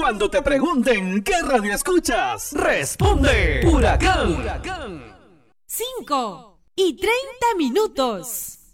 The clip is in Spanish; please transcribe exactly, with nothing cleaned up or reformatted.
Cuando te pregunten qué radio escuchas, responde Huracán. cinco y treinta minutos.